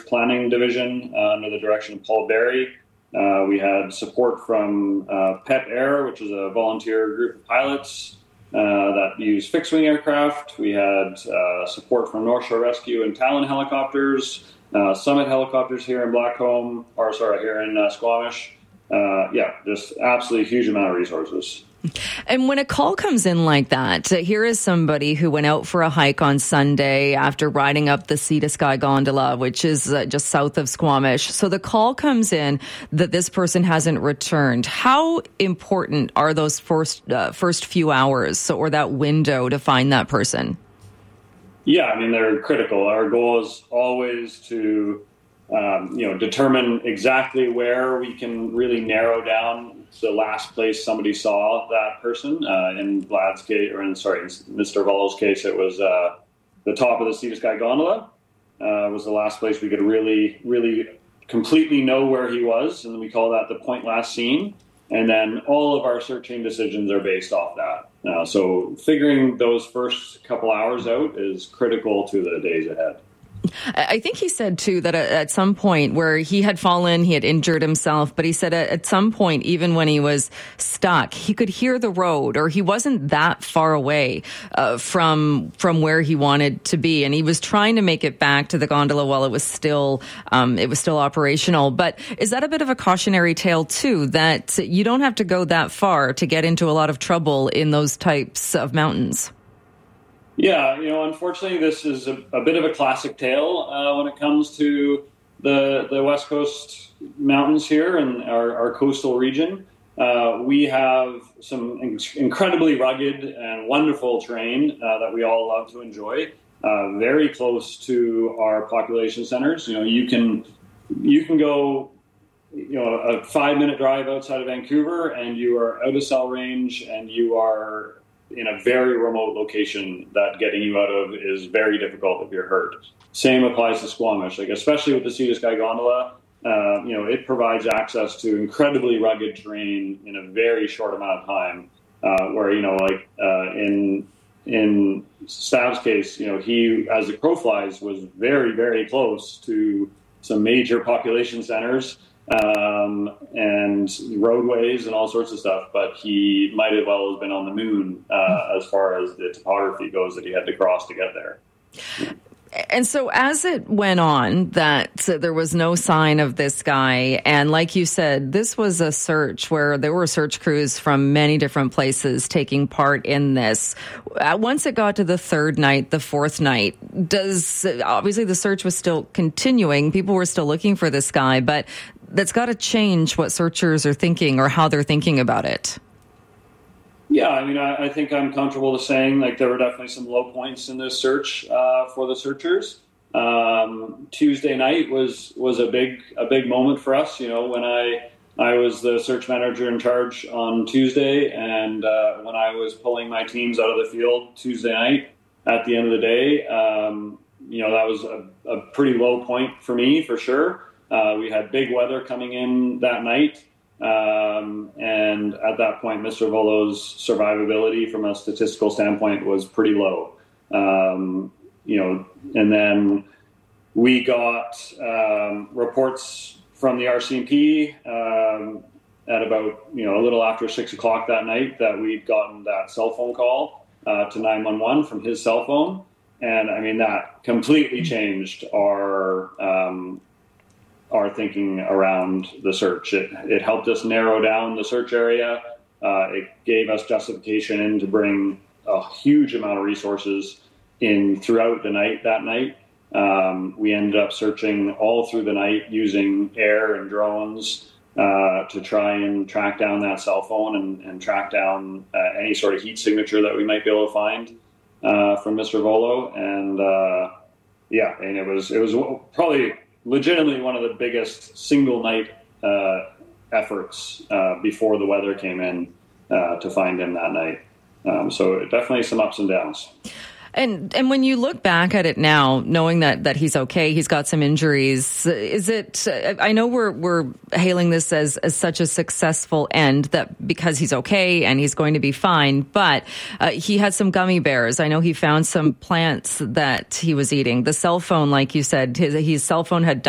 Planning Division under the direction of Paul Berry. We had support from PEP Air, which is a volunteer group of pilots that use fixed-wing aircraft. We had support from North Shore Rescue and Talon helicopters, Summit helicopters here in here in Squamish. Just absolutely huge amount of resources. And when a call comes in like that, here is somebody who went out for a hike on Sunday after riding up the Sea to Sky gondola, which is just south of Squamish. So the call comes in that this person hasn't returned. How important are those first few hours or that window to find that person? Yeah, I mean, they're critical. Our goal is always to determine exactly where we can really narrow down the last place somebody saw that person. In Vlad's case, Mr. Vollo's case, it was the top of the Sea to Sky gondola. Was the last place we could really, really completely know where he was, and we call that the point last seen. And then all of our searching decisions are based off that. So figuring those first couple hours out is critical to the days ahead. I think he said, too, that at some point where he had fallen, he had injured himself, but he said at some point, even when he was stuck, he could hear the road, or he wasn't that far away from where he wanted to be. And he was trying to make it back to the gondola while it was still operational. But is that a bit of a cautionary tale, too, that you don't have to go that far to get into a lot of trouble in those types of mountains? Yeah, unfortunately, this is a bit of a classic tale when it comes to the West Coast mountains here and our coastal region. We have some incredibly rugged and wonderful terrain that we all love to enjoy, very close to our population centers. You can go a 5-minute drive outside of Vancouver and you are out of cell range and you are in a very remote location that getting you out of is very difficult if you're hurt. Same applies to Squamish, especially with the Sea to Sky gondola. It provides access to incredibly rugged terrain in a very short amount of time. Where in Stav's case, he, as the crow flies, was very, very close to some major population centers. And roadways and all sorts of stuff, but he might as well have been on the moon as far as the topography goes that he had to cross to get there. And so as it went on that there was no sign of this guy, and like you said, this was a search where there were search crews from many different places taking part in this. Once it got to the third night, the fourth night, obviously the search was still continuing. People were still looking for this guy, but that's got to change what searchers are thinking or how they're thinking about it. Yeah, I mean, I think I'm comfortable with saying there were definitely some low points in this search for the searchers. Tuesday night was a big moment for us. When I was the search manager in charge on Tuesday, and when I was pulling my teams out of the field Tuesday night, at the end of the day, that was a pretty low point for me for sure. We had big weather coming in that night. And at that point, Mr. Vollo's survivability from a statistical standpoint was pretty low. And then we got reports from the RCMP at about, a little after 6 o'clock that night that we'd gotten that cell phone call to 911 from his cell phone. And I mean, that completely changed our thinking around the search. It helped us narrow down the search area. It gave us justification to bring a huge amount of resources in throughout the night that night. We ended up searching all through the night using air and drones to try and track down that cell phone and track down any sort of heat signature that we might be able to find from Mr. Vollo. And and it was probably legitimately one of the biggest single night efforts before the weather came in to find him that night. So definitely some ups and downs. And when you look back at it now, knowing that he's okay, he's got some injuries, is it? I know we're hailing this as such a successful end that because he's okay and he's going to be fine. But he had some gummy bears. I know he found some plants that he was eating. The cell phone, like you said, his cell phone had died.